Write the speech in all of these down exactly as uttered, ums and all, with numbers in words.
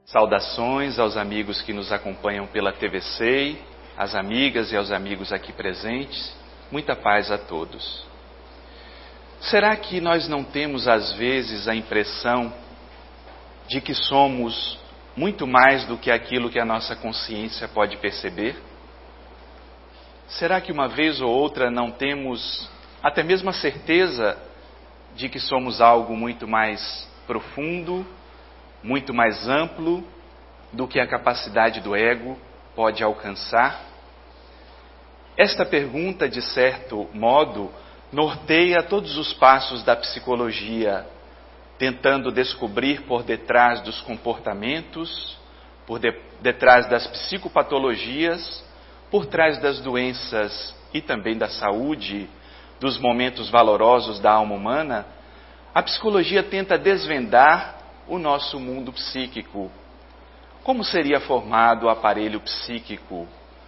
Saudações aos amigos que nos acompanham pela T V C E I, às amigas e aos amigos aqui presentes. Muita paz a todos. Será que nós não temos às vezes a impressão de que somos muito mais do que aquilo que a nossa consciência pode perceber? Será que uma vez ou outra não temos até mesmo a certeza de que somos algo muito mais profundo, muito mais amplo do que a capacidade do ego pode alcançar? Esta pergunta, de certo modo, norteia todos os passos da psicologia, tentando descobrir por detrás dos comportamentos, por de, detrás das psicopatologias, por trás das doenças e também da saúde, dos momentos valorosos da alma humana. A psicologia tenta desvendar o nosso mundo psíquico. Como seria formado o aparelho psíquico?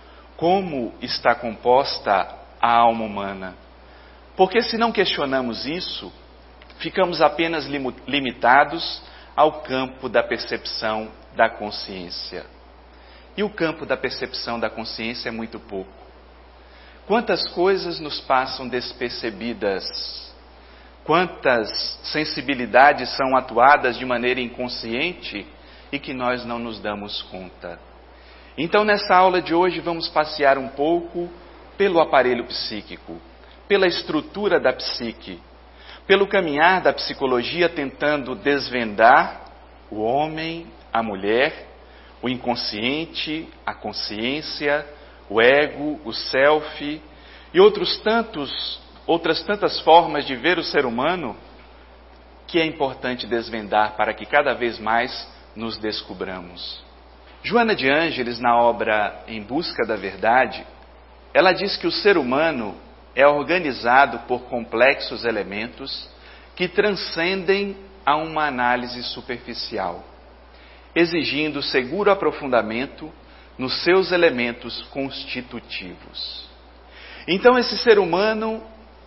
Como está composta a alma humana? Porque se não questionamos isso, ficamos apenas limitados ao campo da percepção da consciência. E o campo da percepção da consciência é muito pouco. Quantas coisas nos passam despercebidas? Quantas sensibilidades são atuadas de maneira inconsciente e que nós não nos damos conta? Então, nessa aula de hoje, vamos passear um pouco pelo aparelho psíquico, pela estrutura da psique, pelo caminhar da psicologia tentando desvendar o homem, a mulher, o inconsciente, a consciência, o ego, o self e outros tantos outras tantas formas de ver o ser humano que é importante desvendar para que cada vez mais nos descubramos. Joana de Ângeles, na obra Em Busca da Verdade, ela diz que o ser humano é organizado por complexos elementos que transcendem a uma análise superficial, exigindo seguro aprofundamento nos seus elementos constitutivos. Então, esse ser humano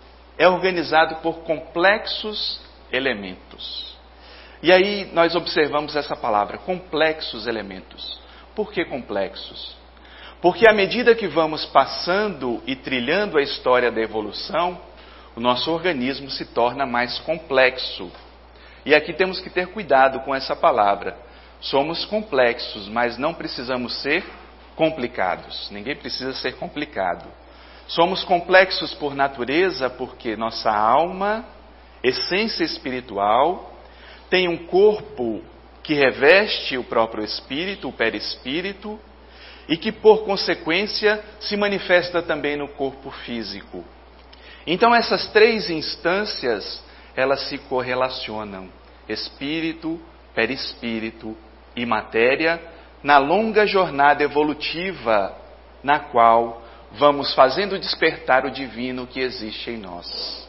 é organizado por complexos elementos. E aí nós observamos essa palavra, complexos elementos. Por que complexos? Porque à medida que vamos passando e trilhando a história da evolução, o nosso organismo se torna mais complexo. E aqui temos que ter cuidado com essa palavra. Somos complexos, mas não precisamos ser complicados. Ninguém precisa ser complicado. Somos complexos por natureza porque nossa alma, essência espiritual, tem um corpo que reveste o próprio espírito, o perispírito, e que por consequência se manifesta também no corpo físico. Então essas três instâncias, elas se correlacionam: espírito, perispírito e matéria, na longa jornada evolutiva na qual vamos fazendo despertar o divino que existe em nós.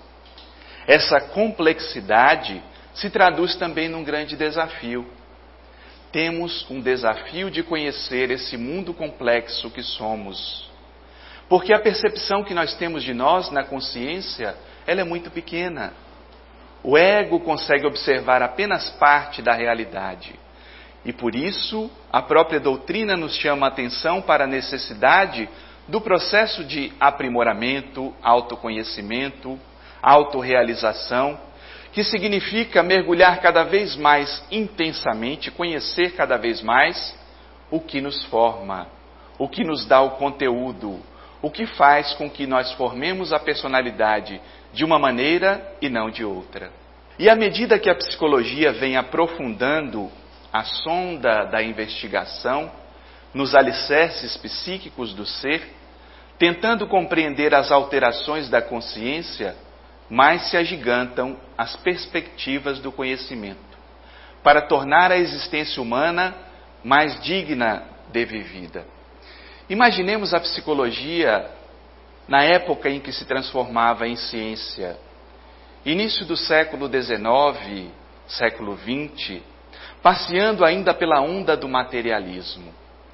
Essa complexidade se traduz também num grande desafio. Temos um desafio de conhecer esse mundo complexo que somos. Porque a percepção que nós temos de nós na consciência, ela é muito pequena. O ego consegue observar apenas parte da realidade. E por isso, a própria doutrina nos chama a atenção para a necessidade do processo de aprimoramento, autoconhecimento, autorrealização, que significa mergulhar cada vez mais intensamente, conhecer cada vez mais o que nos forma, o que nos dá o conteúdo, o que faz com que nós formemos a personalidade de uma maneira e não de outra. E à medida que a psicologia vem aprofundando a sonda da investigação nos alicerces psíquicos do ser, tentando compreender as alterações da consciência, mais se agigantam as perspectivas do conhecimento, para tornar a existência humana mais digna de vivida. Imaginemos a psicologia na época em que se transformava em ciência. Início do século dezenove, século vinte, passeando ainda pela onda do materialismo.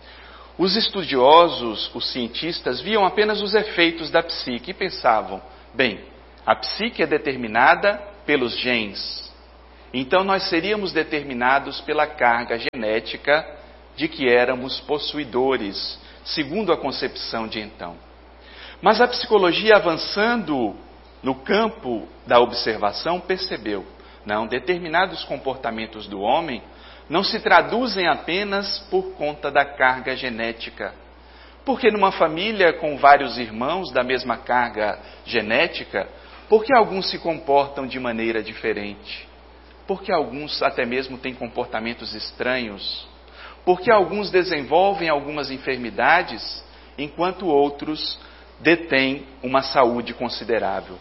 Os estudiosos, os cientistas, viam apenas os efeitos da psique e pensavam: bem, a psique é determinada pelos genes. Então nós seríamos determinados pela carga genética de que éramos possuidores, segundo a concepção de então. Mas a psicologia, avançando no campo da observação, percebeu, não, determinados comportamentos do homem não se traduzem apenas por conta da carga genética. Porque numa família com vários irmãos da mesma carga genética, por que alguns se comportam de maneira diferente? Porque alguns até mesmo têm comportamentos estranhos? Porque alguns desenvolvem algumas enfermidades, enquanto outros detêm uma saúde considerável?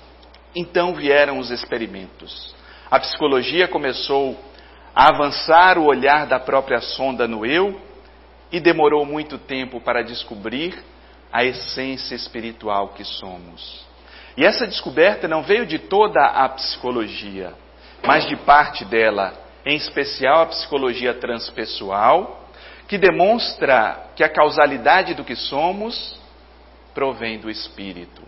Então vieram os experimentos. A psicologia começou a avançar o olhar da própria sonda no eu e demorou muito tempo para descobrir a essência espiritual que somos. E essa descoberta não veio de toda a psicologia, mas de parte dela, em especial a psicologia transpessoal, que demonstra que a causalidade do que somos provém do espírito.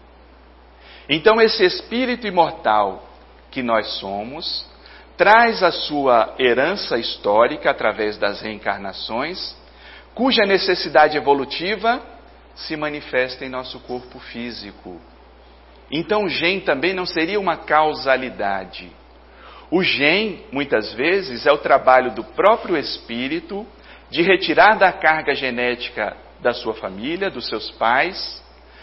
Então esse espírito imortal que nós somos traz a sua herança histórica através das reencarnações, cuja necessidade evolutiva se manifesta em nosso corpo físico. Então o gen também não seria uma causalidade. O gen, muitas vezes, é o trabalho do próprio espírito de retirar da carga genética da sua família, dos seus pais,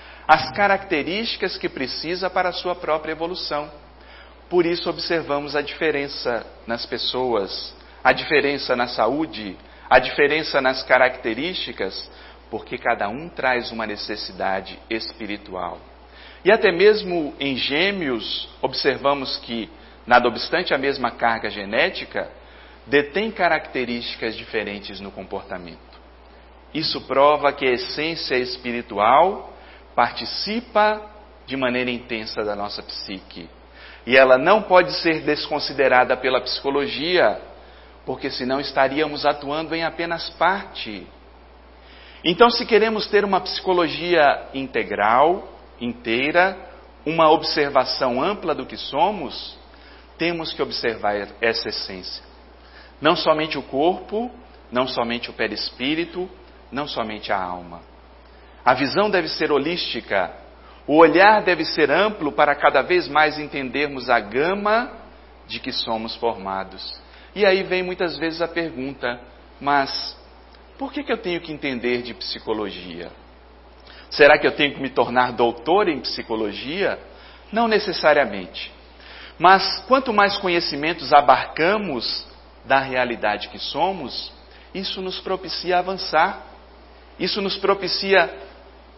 as características que precisa para a sua própria evolução. Por isso observamos a diferença nas pessoas, a diferença na saúde, a diferença nas características, porque cada um traz uma necessidade espiritual. E até mesmo em gêmeos, observamos que, nada obstante a mesma carga genética, detém características diferentes no comportamento. Isso prova que a essência espiritual participa de maneira intensa da nossa psique. E ela não pode ser desconsiderada pela psicologia, porque senão estaríamos atuando em apenas parte. Então, se queremos ter uma psicologia integral, inteira, uma observação ampla do que somos, temos que observar essa essência. Não somente o corpo, não somente o perispírito, não somente a alma. A visão deve ser holística. O olhar deve ser amplo para cada vez mais entendermos a gama de que somos formados. E aí vem muitas vezes a pergunta, mas por que que eu tenho que entender de psicologia? Será que eu tenho que me tornar doutor em psicologia? Não necessariamente. Mas quanto mais conhecimentos abarcamos da realidade que somos, isso nos propicia avançar. Isso nos propicia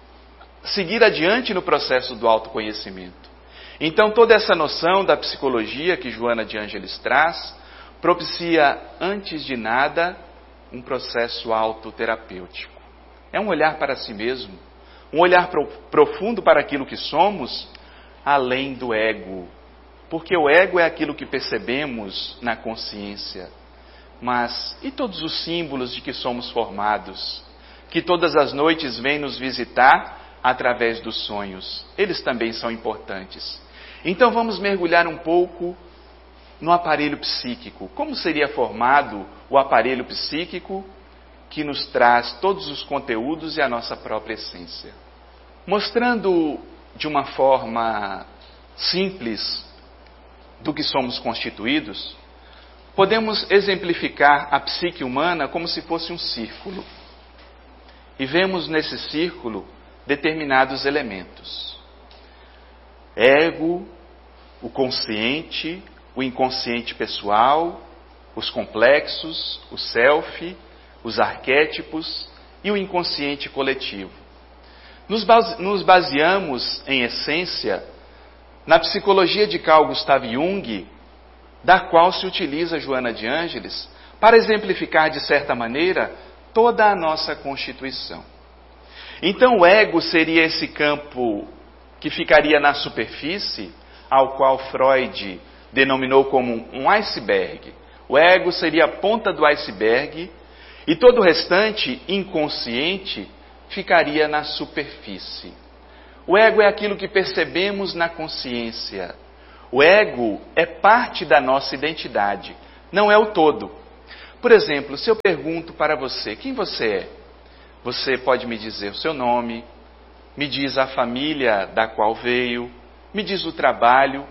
seguir adiante no processo do autoconhecimento. Então toda essa noção da psicologia que Joana de Ângeles traz, propicia, antes de nada, um processo autoterapêutico. É um olhar para si mesmo, um olhar pro, profundo para aquilo que somos, além do ego. Porque o ego é aquilo que percebemos na consciência. Mas e todos os símbolos de que somos formados, que todas as noites vêm nos visitar através dos sonhos? Eles também são importantes. Então vamos mergulhar um pouco no aparelho psíquico. Como seria formado o aparelho psíquico que nos traz todos os conteúdos e a nossa própria essência? Mostrando de uma forma simples do que somos constituídos, podemos exemplificar a psique humana como se fosse um círculo. E vemos nesse círculo determinados elementos. Ego, o consciente, o inconsciente pessoal, os complexos, o self, os arquétipos e o inconsciente coletivo. Nos, base, nos baseamos, em essência, na psicologia de Carl Gustav Jung, da qual se utiliza Joana de Ângeles, para exemplificar, de certa maneira, toda a nossa constituição. Então o ego seria esse campo que ficaria na superfície, ao qual Freud denominou como um iceberg. O ego seria a ponta do iceberg e todo o restante, inconsciente, ficaria na superfície. O ego é aquilo que percebemos na consciência. O ego é parte da nossa identidade, não é o todo. Por exemplo, se eu pergunto para você, quem você é? Você pode me dizer o seu nome, me diz a família da qual veio, me diz o trabalho.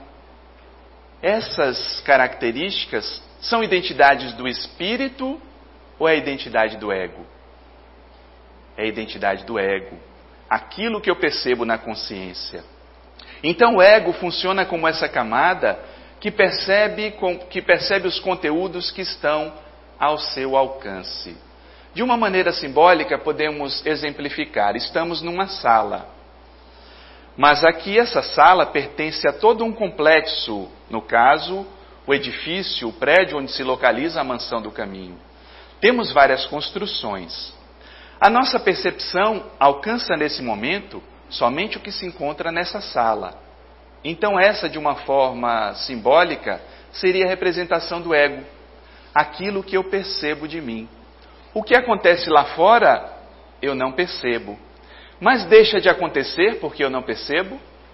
Essas características são identidades do espírito ou é a identidade do ego? É a identidade do ego. Aquilo que eu percebo na consciência. Então o ego funciona como essa camada que percebe, que percebe os conteúdos que estão ao seu alcance. De uma maneira simbólica, podemos exemplificar. Estamos numa sala. Mas aqui essa sala pertence a todo um complexo. No caso, o edifício, o prédio onde se localiza a mansão do caminho. Temos várias construções. A nossa percepção alcança nesse momento somente o que se encontra nessa sala. Então essa, de uma forma simbólica, seria a representação do ego. Aquilo que eu percebo de mim. O que acontece lá fora, eu não percebo. Mas deixa de acontecer porque eu não percebo?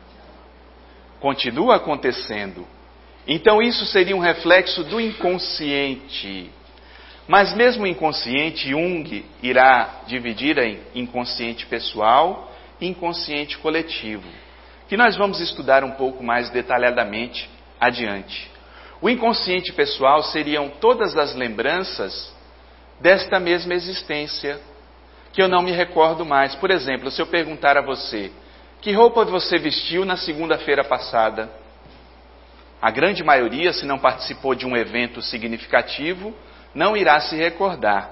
Continua acontecendo. Então isso seria um reflexo do inconsciente. Mas mesmo o inconsciente, Jung irá dividir em inconsciente pessoal e inconsciente coletivo, que nós vamos estudar um pouco mais detalhadamente adiante. O inconsciente pessoal seriam todas as lembranças desta mesma existência, que eu não me recordo mais. Por exemplo, se eu perguntar a você, que roupa você vestiu na segunda-feira passada? A grande maioria, se não participou de um evento significativo, não irá se recordar.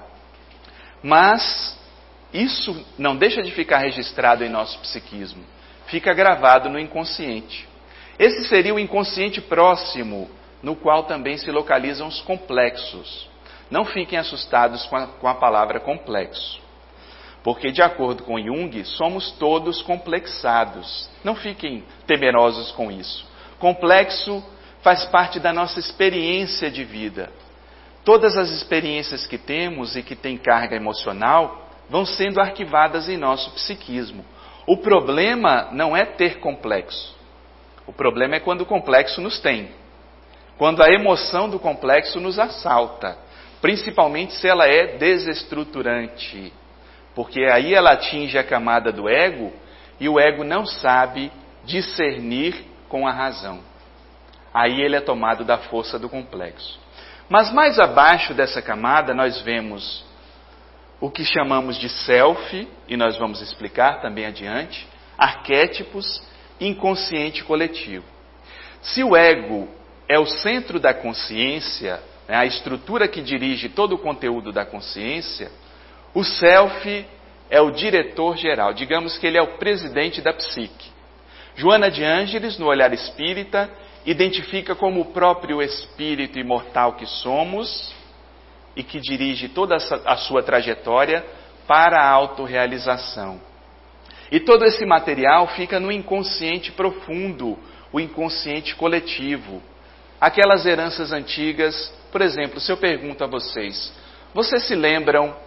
Mas isso não deixa de ficar registrado em nosso psiquismo. Fica gravado no inconsciente. Esse seria o inconsciente próximo, no qual também se localizam os complexos. Não fiquem assustados com a, com a palavra complexo. Porque, de acordo com Jung, somos todos complexados. Não fiquem temerosos com isso. Complexo faz parte da nossa experiência de vida. Todas as experiências que temos e que têm carga emocional vão sendo arquivadas em nosso psiquismo. O problema não é ter complexo. O problema é quando o complexo nos tem. Quando a emoção do complexo nos assalta. Principalmente se ela é desestruturante. Porque aí ela atinge a camada do ego e o ego não sabe discernir com a razão. Aí ele é tomado da força do complexo. Mas mais abaixo dessa camada nós vemos o que chamamos de self, e nós vamos explicar também adiante, arquétipos, inconsciente coletivo. Se o ego é o centro da consciência, né, a estrutura que dirige todo o conteúdo da consciência, o self é o diretor geral, digamos que ele é o presidente da psique. Joana de Ângeles, no Olhar Espírita, identifica como o próprio espírito imortal que somos e que dirige toda a sua trajetória para a autorrealização. E todo esse material fica no inconsciente profundo, o inconsciente coletivo. Aquelas heranças antigas, por exemplo, se eu pergunto a vocês, vocês se lembram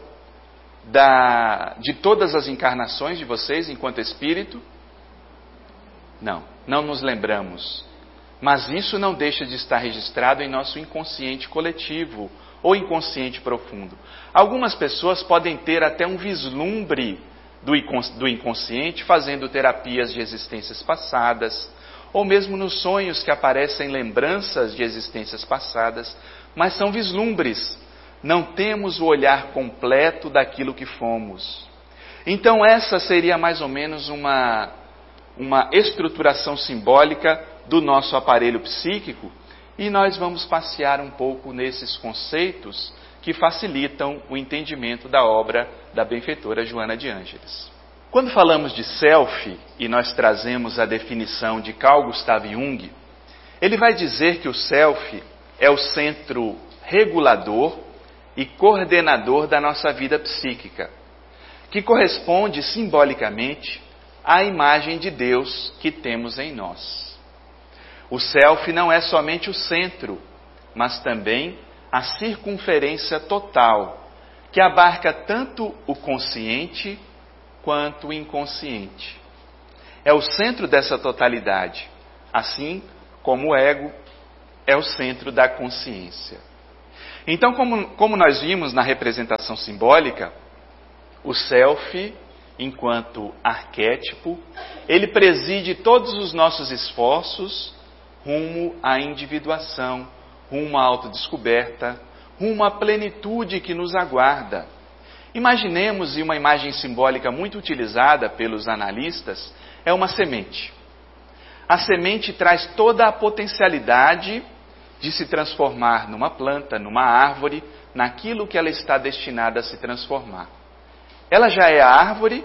da, de todas as encarnações de vocês enquanto espírito? Não, não nos lembramos. Mas isso não deixa de estar registrado em nosso inconsciente coletivo ou inconsciente profundo. Algumas pessoas podem ter até um vislumbre do inconsciente fazendo terapias de existências passadas, ou mesmo nos sonhos que aparecem lembranças de existências passadas, mas são vislumbres. Não temos o olhar completo daquilo que fomos. Então essa seria mais ou menos uma, uma estruturação simbólica do nosso aparelho psíquico, e nós vamos passear um pouco nesses conceitos que facilitam o entendimento da obra da benfeitora Joana de Ângeles. Quando falamos de self, e nós trazemos a definição de Carl Gustav Jung, ele vai dizer que o self é o centro regulador e coordenador da nossa vida psíquica, que corresponde simbolicamente à imagem de Deus que temos em nós. O self não é somente o centro, mas também a circunferência total, que abarca tanto o consciente quanto o inconsciente. É o centro dessa totalidade, assim como o ego é o centro da consciência. Então, como, como nós vimos na representação simbólica, o self, enquanto arquétipo, ele preside todos os nossos esforços rumo à individuação, rumo à autodescoberta, rumo à plenitude que nos aguarda. Imaginemos, e uma imagem simbólica muito utilizada pelos analistas, é uma semente. A semente traz toda a potencialidade de se transformar numa planta, numa árvore, naquilo que ela está destinada a se transformar. Ela já é a árvore?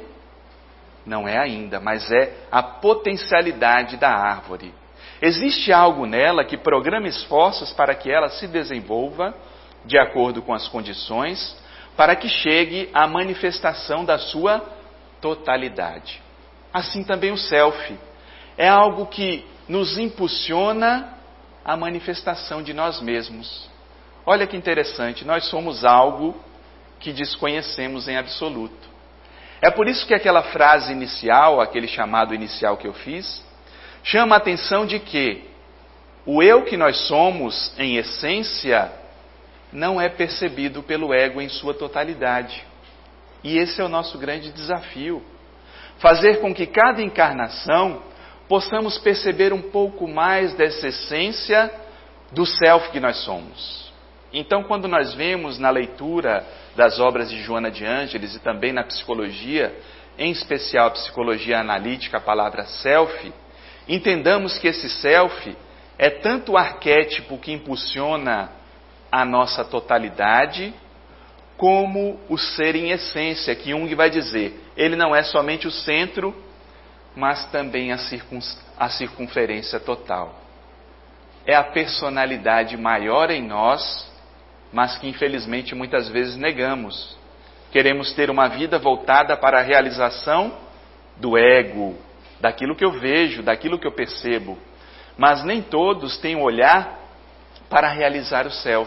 Não é ainda, mas é a potencialidade da árvore. Existe algo nela que programa esforços para que ela se desenvolva de acordo com as condições, para que chegue à manifestação da sua totalidade. Assim também o self. É algo que nos impulsiona a manifestação de nós mesmos. Olha que interessante, nós somos algo que desconhecemos em absoluto. É por isso que aquela frase inicial, aquele chamado inicial que eu fiz, chama a atenção de que o eu que nós somos, em essência, não é percebido pelo ego em sua totalidade. E esse é o nosso grande desafio. Fazer com que cada encarnação possamos perceber um pouco mais dessa essência do self que nós somos. Então, quando nós vemos na leitura das obras de Joana de Ângeles e também na psicologia, em especial a psicologia analítica, a palavra self, entendamos que esse self é tanto o arquétipo que impulsiona a nossa totalidade, como o ser em essência, que Jung vai dizer, ele não é somente o centro, mas também a, circun, a circunferência total. É a personalidade maior em nós, mas que infelizmente muitas vezes negamos. Queremos ter uma vida voltada para a realização do ego, daquilo que eu vejo, daquilo que eu percebo. Mas nem todos têm um olhar para realizar o self.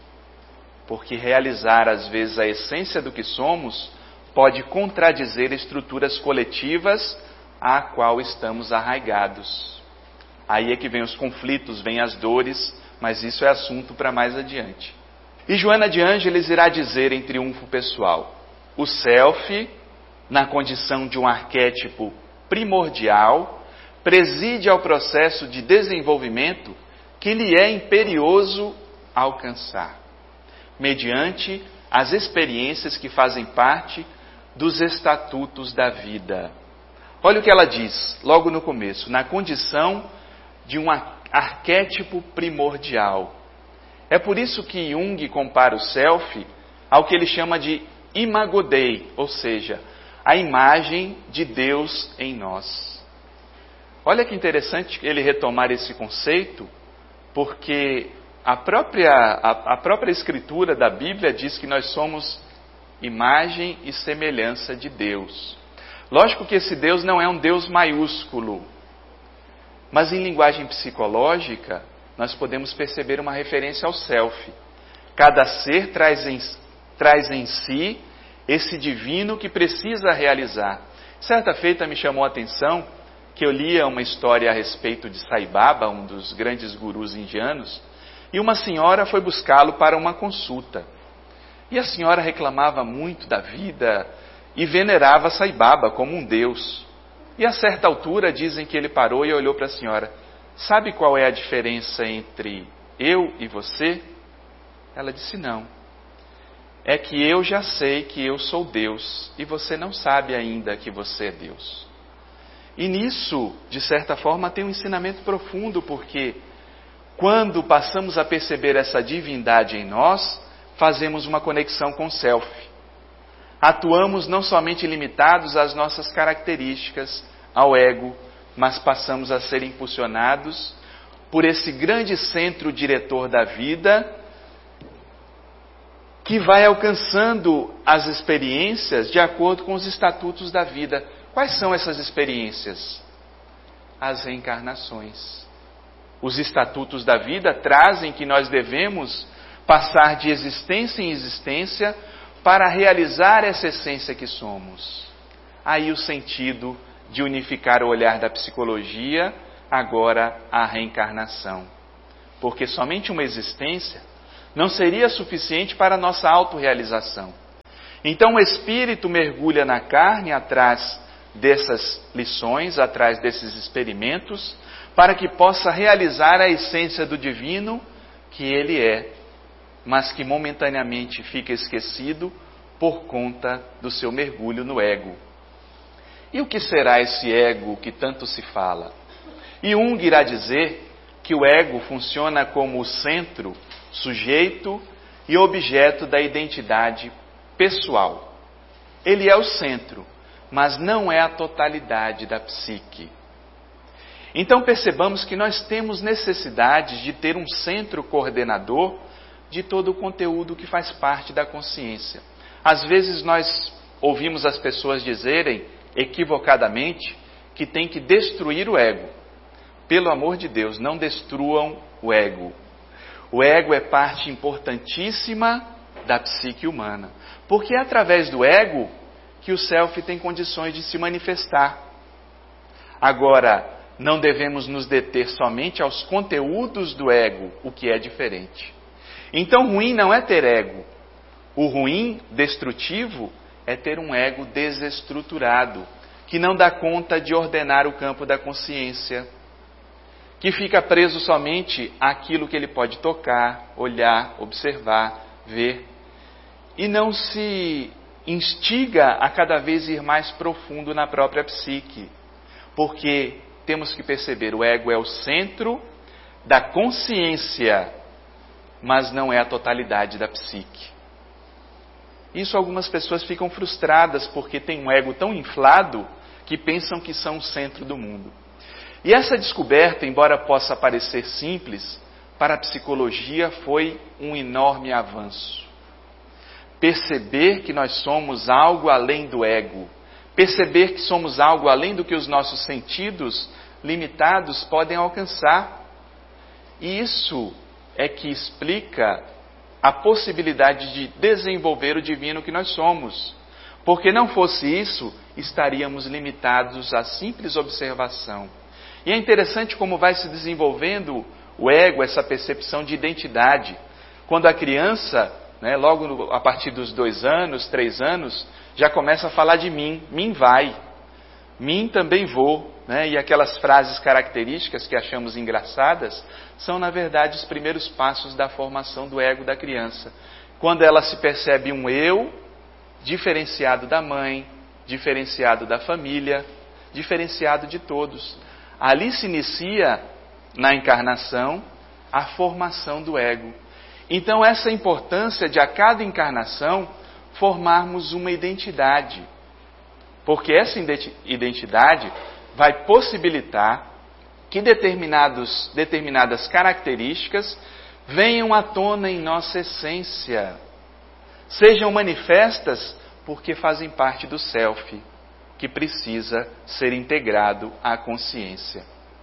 Porque realizar às vezes a essência do que somos pode contradizer estruturas coletivas à qual estamos arraigados. Aí é que vem os conflitos, vem as dores, mas isso é assunto para mais adiante. E Joana de Ângeles irá dizer em Triunfo Pessoal, o self, na condição de um arquétipo primordial, preside ao processo de desenvolvimento que lhe é imperioso alcançar, mediante as experiências que fazem parte dos estatutos da vida. Olha o que ela diz, logo no começo, na condição de um arquétipo primordial. É por isso que Jung compara o self ao que ele chama de imago Dei, ou seja, a imagem de Deus em nós. Olha que interessante ele retomar esse conceito, porque a própria, a, a própria escritura da Bíblia diz que nós somos imagem e semelhança de Deus. Lógico que esse Deus não é um Deus maiúsculo, mas em linguagem psicológica, nós podemos perceber uma referência ao self. Cada ser traz em, traz em si esse divino que precisa realizar. Certa feita me chamou a atenção que eu lia uma história a respeito de Sai Baba, um dos grandes gurus indianos, e uma senhora foi buscá-lo para uma consulta. E a senhora reclamava muito da vida e venerava Sai Baba como um deus. E a certa altura dizem que ele parou e olhou para a senhora. Sabe qual é a diferença entre eu e você? Ela disse não. É que eu já sei que eu sou Deus e você não sabe ainda que você é Deus. E nisso, de certa forma, tem um ensinamento profundo, porque quando passamos a perceber essa divindade em nós, fazemos uma conexão com o self. Atuamos não somente limitados às nossas características, ao ego, mas passamos a ser impulsionados por esse grande centro diretor da vida, que vai alcançando as experiências de acordo com os estatutos da vida. Quais são essas experiências? As reencarnações. Os estatutos da vida trazem que nós devemos passar de existência em existência para realizar essa essência que somos. Aí o sentido de unificar o olhar da psicologia, agora a reencarnação. Porque somente uma existência não seria suficiente para a nossa autorrealização. Então o espírito mergulha na carne atrás dessas lições, atrás desses experimentos, para que possa realizar a essência do divino que ele é, mas que momentaneamente fica esquecido por conta do seu mergulho no ego. E o que será esse ego que tanto se fala? Jung irá dizer que o ego funciona como o centro, sujeito e objeto da identidade pessoal. Ele é o centro, mas não é a totalidade da psique. Então percebamos que nós temos necessidade de ter um centro coordenador de todo o conteúdo que faz parte da consciência. Às vezes nós ouvimos as pessoas dizerem, equivocadamente, que tem que destruir o ego. Pelo amor de Deus, não destruam o ego. O ego é parte importantíssima da psique humana, porque é através do ego que o self tem condições de se manifestar. Agora, não devemos nos deter somente aos conteúdos do ego, o que é diferente. Então, ruim não é ter ego. O ruim, destrutivo, é ter um ego desestruturado, que não dá conta de ordenar o campo da consciência, que fica preso somente àquilo que ele pode tocar, olhar, observar, ver, e não se instiga a cada vez ir mais profundo na própria psique, porque temos que perceber, o ego é o centro da consciência, mas não é a totalidade da psique. Isso algumas pessoas ficam frustradas porque têm um ego tão inflado que pensam que são o centro do mundo. E essa descoberta, embora possa parecer simples, para a psicologia foi um enorme avanço. Perceber que nós somos algo além do ego, perceber que somos algo além do que os nossos sentidos limitados podem alcançar. E isso é que explica a possibilidade de desenvolver o divino que nós somos. Porque não fosse isso, estaríamos limitados à simples observação. E é interessante como vai se desenvolvendo o ego, essa percepção de identidade. Quando a criança, né, logo no, a partir dos dois anos, três anos, já começa a falar de mim. Mim vai. Mim também vou. Né? E aquelas frases características que achamos engraçadas são, na verdade, os primeiros passos da formação do ego da criança. Quando ela se percebe um eu diferenciado da mãe, diferenciado da família, diferenciado de todos. Ali se inicia, na encarnação, a formação do ego. Então, essa importância de a cada encarnação formarmos uma identidade. Porque essa identidade vai possibilitar que determinados, determinadas características venham à tona em nossa essência. Sejam manifestas porque fazem parte do self, que precisa ser integrado à consciência.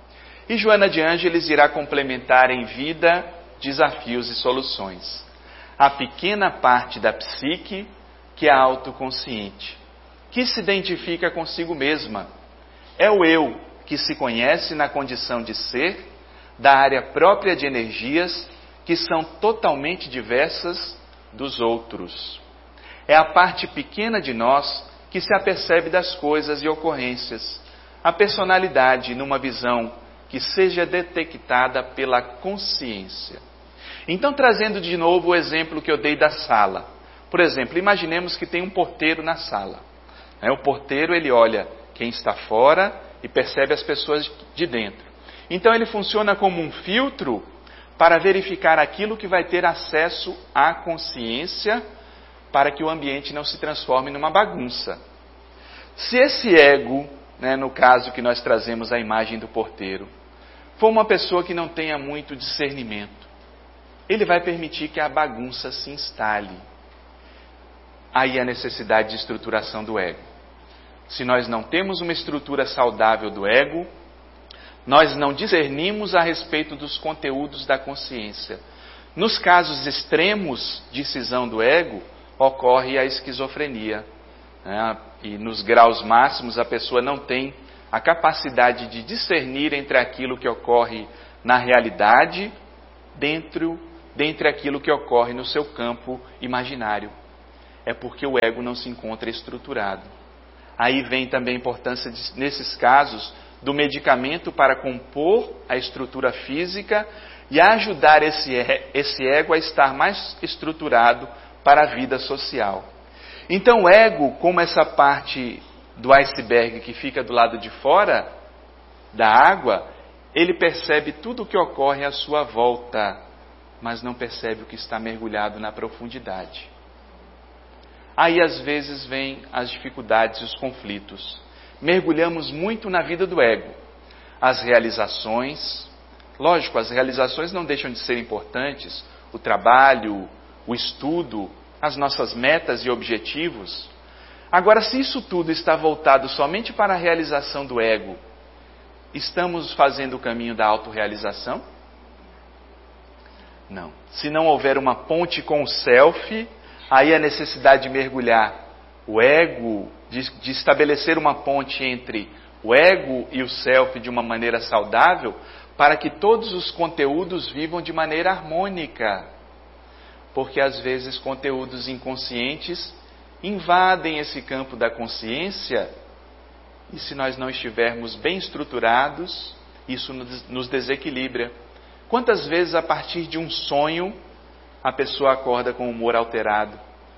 E Joana de Ângeles irá complementar em vida, desafios e soluções. A pequena parte da psique que é autoconsciente, que se identifica consigo mesma. É o eu que se conhece na condição de ser, da área própria de energias que são totalmente diversas dos outros. É a parte pequena de nós que se apercebe das coisas e ocorrências. A personalidade numa visão que seja detectada pela consciência. Então, trazendo de novo o exemplo que eu dei da sala. Por exemplo, imaginemos que tem um porteiro na sala. O porteiro, ele olha quem está fora e percebe as pessoas de dentro. Então, ele funciona como um filtro para verificar aquilo que vai ter acesso à consciência, para que o ambiente não se transforme numa bagunça. Se esse ego, né, no caso que nós trazemos a imagem do porteiro, for uma pessoa que não tenha muito discernimento, ele vai permitir que a bagunça se instale. Aí a necessidade de estruturação do ego. Se nós não temos uma estrutura saudável do ego, nós não discernimos a respeito dos conteúdos da consciência. Nos casos extremos de cisão do ego, ocorre a esquizofrenia. Né? E nos graus máximos a pessoa não tem a capacidade de discernir entre aquilo que ocorre na realidade, dentro dentre aquilo que ocorre no seu campo imaginário. É porque o ego não se encontra estruturado. Aí vem também a importância, de, nesses casos, do medicamento para compor a estrutura física e ajudar esse, esse ego a estar mais estruturado para a vida social. Então o ego, como essa parte do iceberg que fica do lado de fora da água, ele percebe tudo o que ocorre à sua volta, mas não percebe o que está mergulhado na profundidade. Aí às vezes vêm as dificuldades e os conflitos. Mergulhamos muito na vida do ego. As realizações, lógico, as realizações não deixam de ser importantes, o trabalho, o estudo, as nossas metas e objetivos. Agora, se isso tudo está voltado somente para a realização do ego, estamos fazendo o caminho da autorrealização? Não. Se não houver uma ponte com o self, aí a necessidade de mergulhar o ego, de, de estabelecer uma ponte entre o ego e o self de uma maneira saudável, para que todos os conteúdos vivam de maneira harmônica. Porque às vezes conteúdos inconscientes invadem esse campo da consciência, e se nós não estivermos bem estruturados, isso nos desequilibra. Quantas vezes a partir de um sonho a pessoa acorda com o humor alterado,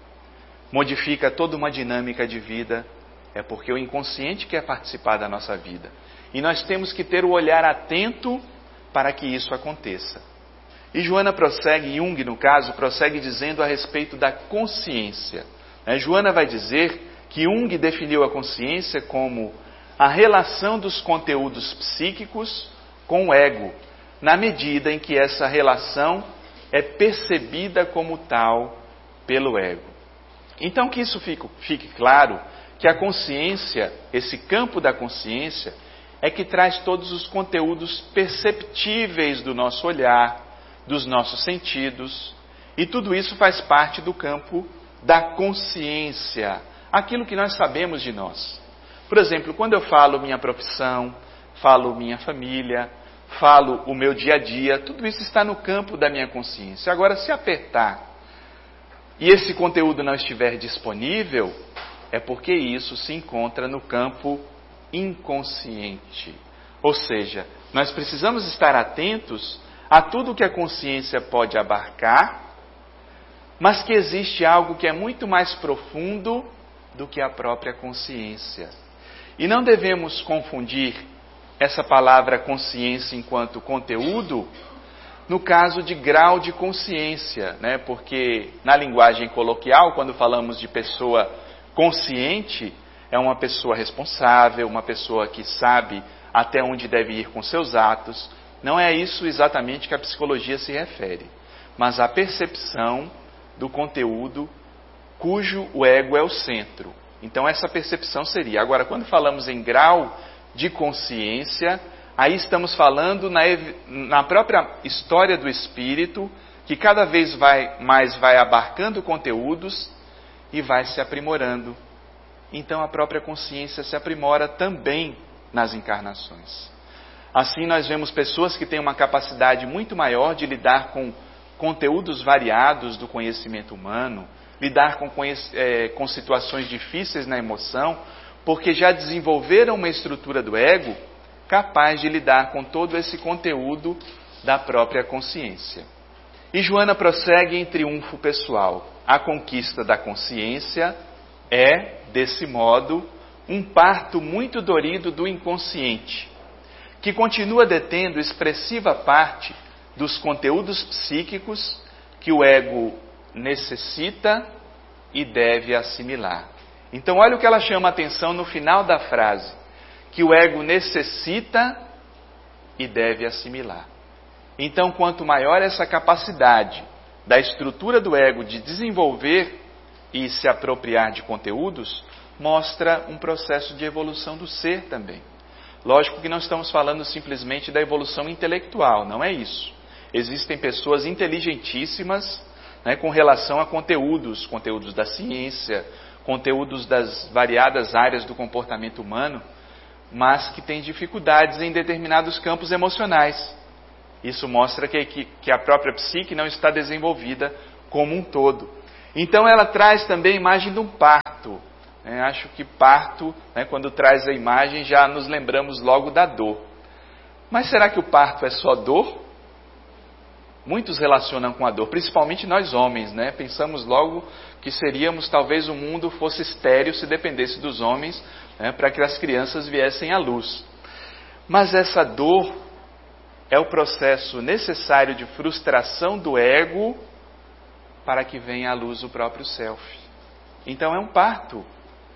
modifica toda uma dinâmica de vida? É porque o inconsciente quer participar da nossa vida. E nós temos que ter o olhar atento para que isso aconteça. E Joana prossegue, Jung no caso, prossegue dizendo a respeito da consciência. Né? Joana vai dizer que Jung definiu a consciência como a relação dos conteúdos psíquicos com o ego, na medida em que essa relação é percebida como tal pelo ego. Então que isso fique, fique claro, que a consciência, esse campo da consciência, é que traz todos os conteúdos perceptíveis do nosso olhar, dos nossos sentidos, e tudo isso faz parte do campo da consciência, aquilo que nós sabemos de nós. Por exemplo, quando eu falo minha profissão, falo minha família, falo o meu dia a dia, tudo isso está no campo da minha consciência. Agora, se apertar e esse conteúdo não estiver disponível, é porque isso se encontra no campo inconsciente. Ou seja, nós precisamos estar atentos a tudo que a consciência pode abarcar, mas que existe algo que é muito mais profundo do que a própria consciência. E não devemos confundir essa palavra consciência enquanto conteúdo no caso de grau de consciência, né? Porque na linguagem coloquial, quando falamos de pessoa consciente, é uma pessoa responsável, uma pessoa que sabe até onde deve ir com seus atos. Não é isso exatamente que a psicologia se refere, mas a percepção do conteúdo cujo o ego é o centro. Então essa percepção seria. Agora, quando falamos em grau de consciência, aí estamos falando na, na própria história do espírito, que cada vez vai, mais vai abarcando conteúdos e vai se aprimorando. Então a própria consciência se aprimora também nas encarnações. Assim nós vemos pessoas que têm uma capacidade muito maior de lidar com conteúdos variados do conhecimento humano, lidar com, é, com situações difíceis na emoção, porque já desenvolveram uma estrutura do ego capaz de lidar com todo esse conteúdo da própria consciência. E Joana prossegue em triunfo pessoal. A conquista da consciência é, desse modo, um parto muito dorido do inconsciente, que continua detendo expressiva parte dos conteúdos psíquicos que o ego necessita e deve assimilar. Então, olha o que ela chama a atenção no final da frase, que o ego necessita e deve assimilar. Então, quanto maior essa capacidade da estrutura do ego de desenvolver e se apropriar de conteúdos, mostra um processo de evolução do ser também. Lógico que não estamos falando simplesmente da evolução intelectual, não é isso. Existem pessoas inteligentíssimas, né, com relação a conteúdos, conteúdos da ciência, conteúdos das variadas áreas do comportamento humano, mas que têm dificuldades em determinados campos emocionais. Isso mostra que, que, que a própria psique não está desenvolvida como um todo. Então ela traz também a imagem de um parto. É, acho que parto, né, quando traz a imagem, já nos lembramos logo da dor. Mas será que o parto é só dor? Muitos relacionam com a dor, principalmente nós homens, né? Pensamos logo que seríamos, talvez o mundo fosse estéril se dependesse dos homens, né, para que as crianças viessem à luz. Mas essa dor é o processo necessário de frustração do ego para que venha à luz o próprio self. Então é um parto.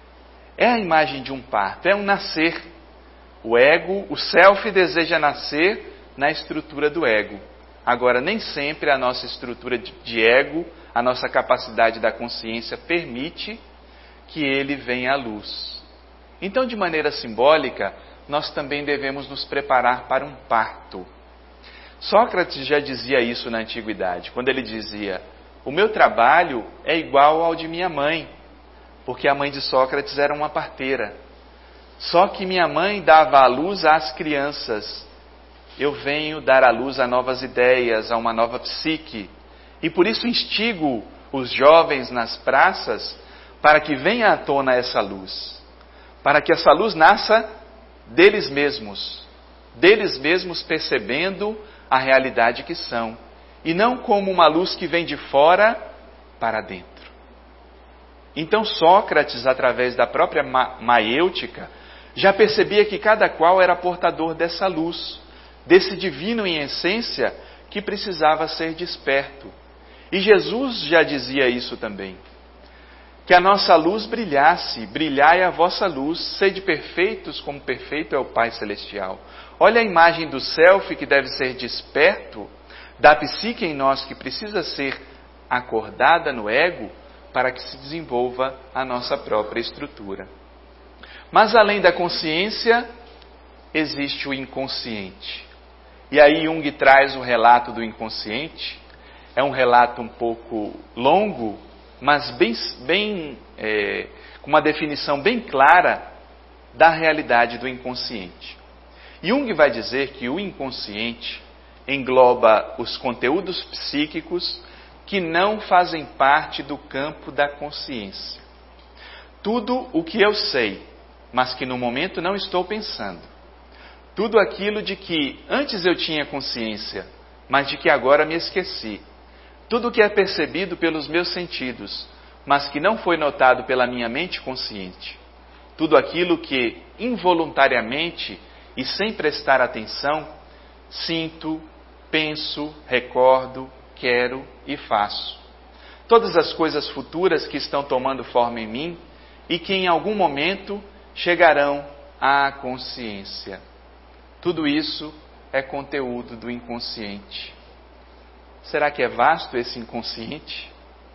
É a imagem de um parto, é um nascer. O ego, o self deseja nascer na estrutura do ego. Agora, nem sempre a nossa estrutura de ego, a nossa capacidade da consciência permite que ele venha à luz. Então, de maneira simbólica, nós também devemos nos preparar para um parto. Sócrates já dizia isso na antiguidade, quando ele dizia: o meu trabalho é igual ao de minha mãe, porque a mãe de Sócrates era uma parteira. Só que minha mãe dava à luz às crianças. Eu venho dar à luz a novas ideias, a uma nova psique. E por isso instigo os jovens nas praças para que venha à tona essa luz. Para que essa luz nasça deles mesmos. Deles mesmos percebendo a realidade que são. E não como uma luz que vem de fora para dentro. Então Sócrates, através da própria maiêutica, já percebia que cada qual era portador dessa luz, desse divino em essência que precisava ser desperto. E Jesus já dizia isso também. Que a nossa luz brilhasse, brilhai a vossa luz, sede perfeitos como perfeito é o Pai Celestial. Olha a imagem do self que deve ser desperto, da psique em nós que precisa ser acordada no ego, para que se desenvolva a nossa própria estrutura. Mas além da consciência, existe o inconsciente. E aí Jung traz o relato do inconsciente. É um relato um pouco longo, mas bem, bem é, com uma definição bem clara da realidade do inconsciente. Jung vai dizer que o inconsciente engloba os conteúdos psíquicos que não fazem parte do campo da consciência. Tudo o que eu sei, mas que no momento não estou pensando. Tudo aquilo de que antes eu tinha consciência, mas de que agora me esqueci. Tudo o que é percebido pelos meus sentidos, mas que não foi notado pela minha mente consciente. Tudo aquilo que involuntariamente e sem prestar atenção, sinto, penso, recordo, quero e faço. Todas as coisas futuras que estão tomando forma em mim e que em algum momento chegarão à consciência. Tudo isso é conteúdo do inconsciente. Será que é vasto esse inconsciente?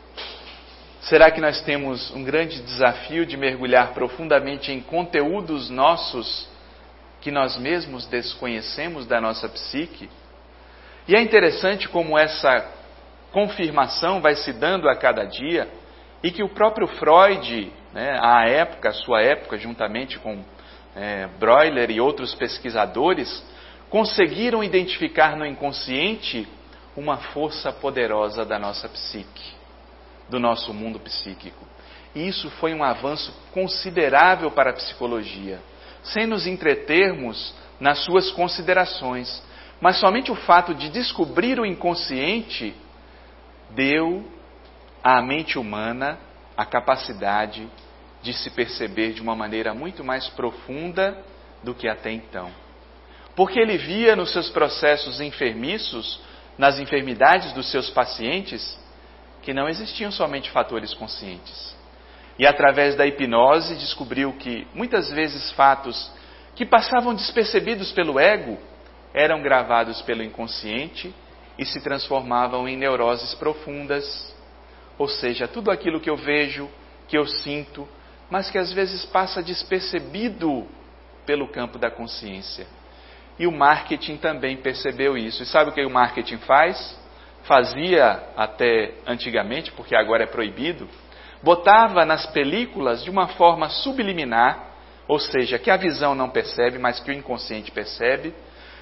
Será que nós temos um grande desafio de mergulhar profundamente em conteúdos nossos que nós mesmos desconhecemos da nossa psique? E é interessante como essa confirmação vai se dando a cada dia e que o próprio Freud, né, à época, a sua época, juntamente com é, Breuer e outros pesquisadores, conseguiram identificar no inconsciente uma força poderosa da nossa psique, do nosso mundo psíquico. E isso foi um avanço considerável para a psicologia, sem nos entretermos nas suas considerações. Mas somente o fato de descobrir o inconsciente deu à mente humana a capacidade de se perceber de uma maneira muito mais profunda do que até então. Porque ele via nos seus processos enfermiços, nas enfermidades dos seus pacientes, que não existiam somente fatores conscientes. E através da hipnose descobriu que muitas vezes fatos que passavam despercebidos pelo ego eram gravados pelo inconsciente e se transformavam em neuroses profundas. Ou seja, tudo aquilo que eu vejo, que eu sinto, mas que às vezes passa despercebido pelo campo da consciência. E o marketing também percebeu isso. E sabe o que o marketing faz? Fazia até antigamente, porque agora é proibido, botava nas películas de uma forma subliminar, ou seja, que a visão não percebe, mas que o inconsciente percebe,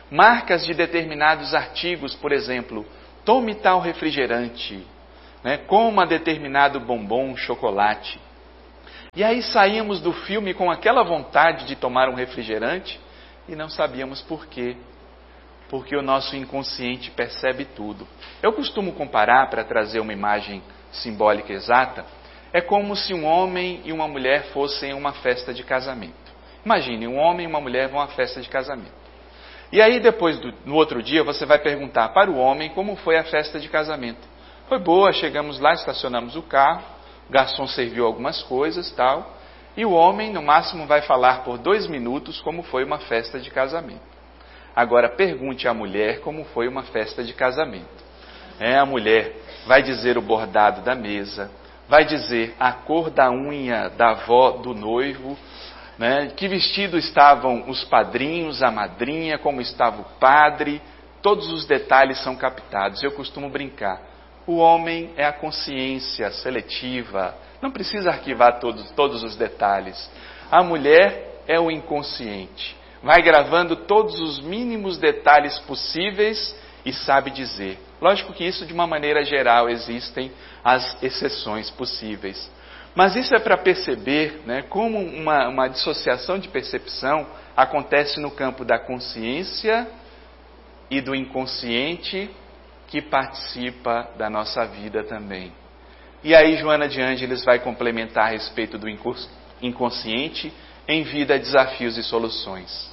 marcas de determinados artigos, por exemplo, tome tal refrigerante, né? Coma determinado bombom, chocolate. E aí saímos do filme com aquela vontade de tomar um refrigerante e não sabíamos por quê. Porque o nosso inconsciente percebe tudo. Eu costumo comparar, para trazer uma imagem simbólica exata, é como se um homem e uma mulher fossem a uma festa de casamento. Imagine, um homem e uma mulher vão a uma festa de casamento. E aí depois, do, no outro dia, você vai perguntar para o homem como foi a festa de casamento. Foi boa, chegamos lá, estacionamos o carro, o garçom serviu algumas coisas, tal, e o homem, no máximo, vai falar por dois minutos como foi uma festa de casamento. Agora, pergunte à mulher como foi uma festa de casamento. É, a mulher vai dizer o bordado da mesa, vai dizer a cor da unha da avó do noivo, né? Que vestido estavam os padrinhos, a madrinha, como estava o padre, todos os detalhes são captados. Eu costumo brincar, o homem é a consciência seletiva, não precisa arquivar todos, todos os detalhes. A mulher é o inconsciente, vai gravando todos os mínimos detalhes possíveis e sabe dizer. Lógico que isso, de uma maneira geral, existem as exceções possíveis. Mas isso é para perceber, né, como uma, uma dissociação de percepção acontece no campo da consciência e do inconsciente que participa da nossa vida também. E aí Joana de Ângeles vai complementar a respeito do inconsciente em Vida, Desafios e Soluções.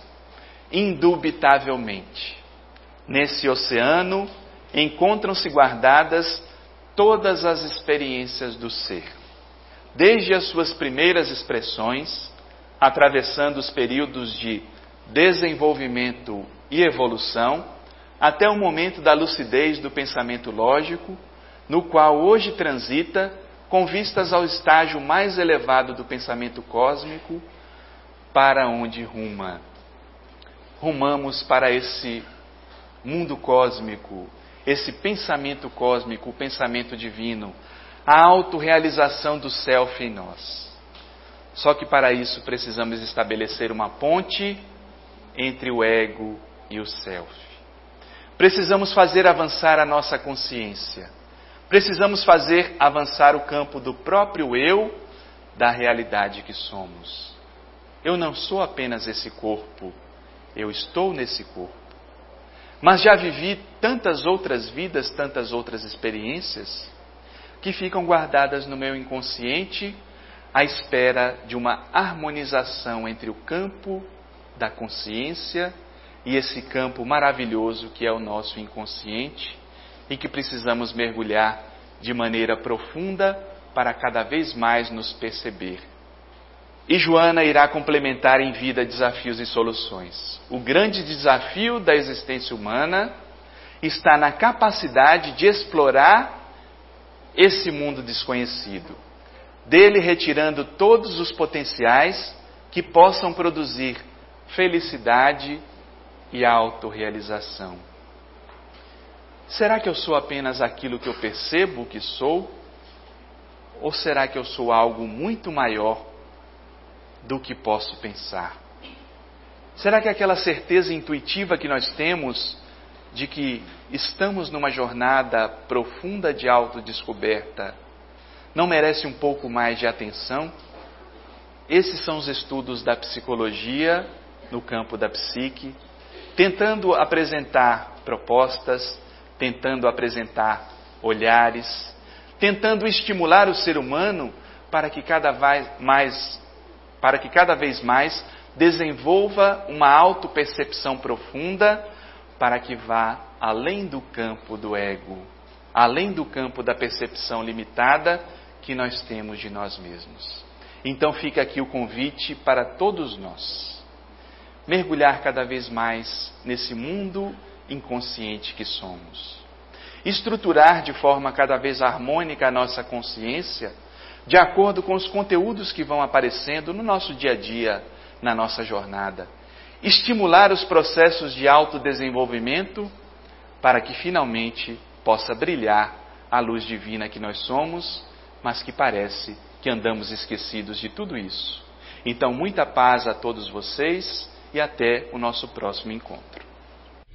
Indubitavelmente, nesse oceano encontram-se guardadas todas as experiências do ser, desde as suas primeiras expressões, atravessando os períodos de desenvolvimento e evolução, até o momento da lucidez do pensamento lógico, no qual hoje transita, com vistas ao estágio mais elevado do pensamento cósmico, para onde ruma. Rumamos para esse mundo cósmico, esse pensamento cósmico, o pensamento divino, a autorrealização do self em nós. Só que para isso precisamos estabelecer uma ponte entre o ego e o self. Precisamos fazer avançar a nossa consciência. Precisamos fazer avançar o campo do próprio eu, da realidade que somos. Eu não sou apenas esse corpo, eu estou nesse corpo. Mas já vivi tantas outras vidas, tantas outras experiências, que ficam guardadas no meu inconsciente à espera de uma harmonização entre o campo da consciência e esse campo maravilhoso que é o nosso inconsciente e que precisamos mergulhar de maneira profunda para cada vez mais nos perceber. E Joana irá complementar em Vida, Desafios e Soluções. O grande desafio da existência humana está na capacidade de explorar esse mundo desconhecido, dele retirando todos os potenciais que possam produzir felicidade e autorrealização. Será que eu sou apenas aquilo que eu percebo que sou? Ou será que eu sou algo muito maior do que posso pensar? Será que aquela certeza intuitiva que nós temos de que estamos numa jornada profunda de autodescoberta não merece um pouco mais de atenção? Esses são os estudos da psicologia no campo da psique, tentando apresentar propostas, tentando apresentar olhares, tentando estimular o ser humano para que cada vez mais, para que cada vez mais desenvolva uma autopercepção profunda, para que vá além do campo do ego, além do campo da percepção limitada que nós temos de nós mesmos. Então fica aqui o convite para todos nós, mergulhar cada vez mais nesse mundo inconsciente que somos. Estruturar de forma cada vez harmônica a nossa consciência, de acordo com os conteúdos que vão aparecendo no nosso dia a dia, na nossa jornada. Estimular os processos de autodesenvolvimento para que finalmente possa brilhar a luz divina que nós somos, mas que parece que andamos esquecidos de tudo isso. Então, muita paz a todos vocês e até o nosso próximo encontro.